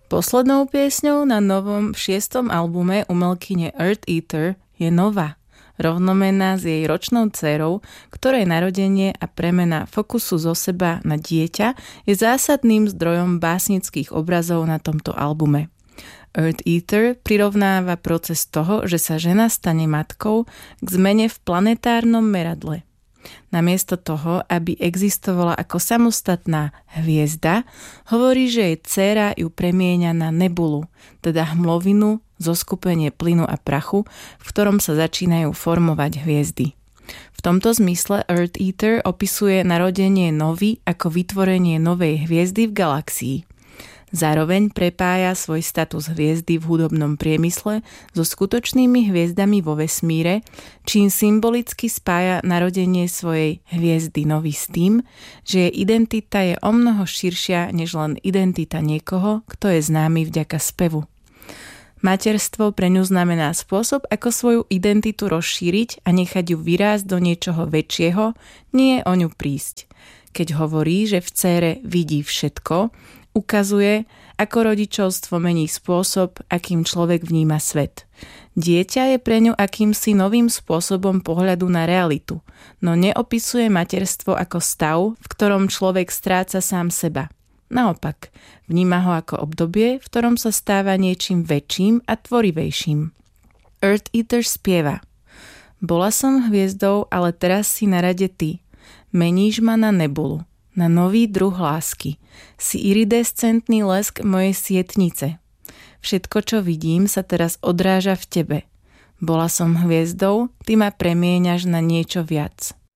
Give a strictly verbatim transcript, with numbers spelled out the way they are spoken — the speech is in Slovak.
Poslednou piesňou na novom šiestom albume umelkyne Earth Eater je Nova, rovnomenná s jej ročnou dcérou, ktorej narodenie a premena fokusu zo seba na dieťa je zásadným zdrojom básnických obrazov na tomto albume. Earth Eater prirovnáva proces toho, že sa žena stane matkou, k zmene v planetárnom meradle. Namiesto toho, aby existovala ako samostatná hviezda, hovorí, že jej dcéra ju premieňa na nebulu, teda hmlovinu, zoskupenie plynu a prachu, v ktorom sa začínajú formovať hviezdy. V tomto zmysle Earth Eater opisuje narodenie Novy ako vytvorenie novej hviezdy v galaxii. Zároveň prepája svoj status hviezdy v hudobnom priemysle so skutočnými hviezdami vo vesmíre, čím symbolicky spája narodenie svojej hviezdy Novy s tým, že jej identita je omnoho širšia než len identita niekoho, kto je známy vďaka spevu. Materstvo pre ňu znamená spôsob, ako svoju identitu rozšíriť a nechať ju vyrásť do niečoho väčšieho, nie o ňu prísť. Keď hovorí, že v dcére vidí všetko, ukazuje, ako rodičovstvo mení spôsob, akým človek vníma svet. Dieťa je pre ňu akýmsi novým spôsobom pohľadu na realitu, no neopisuje materstvo ako stav, v ktorom človek stráca sám seba. Naopak, vníma ho ako obdobie, v ktorom sa stáva niečím väčším a tvorivejším. Earth Eater spieva: Bola som hviezdou, ale teraz si na rade ty. Meníš ma na nebulu, na nový druh lásky. Si iridescentný lesk mojej sietnice. Všetko, čo vidím, sa teraz odráža v tebe. Bola som hviezdou, ty ma premieňaš na niečo viac.